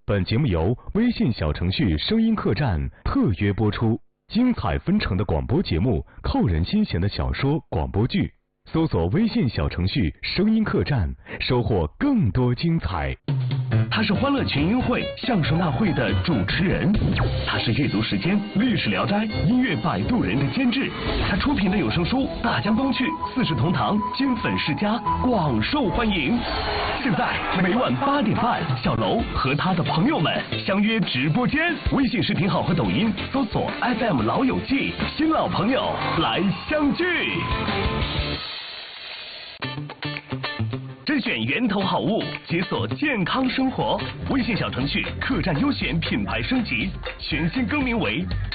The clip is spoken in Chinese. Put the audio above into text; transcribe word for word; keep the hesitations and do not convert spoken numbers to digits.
本节目由微信小程序声音客栈特约播出，精彩纷呈的广播节目，扣人心弦的小说、广播剧，搜索微信小程序声音客栈，收获更多精彩。 他是欢乐群英会相声大会的主持人，他是阅读时间、历史聊斋、音乐摆渡人的监制，他出品的有声书《大江东去》《四世同堂》《金粉世家》广受欢迎。现在每晚八点半，小楼和他的朋友们相约直播间，微信视频号和抖音搜索 F M 老友记，新老朋友来相聚。甄选源头好物，解锁健康生活。微信小程序客栈优选品牌升级，全新更名为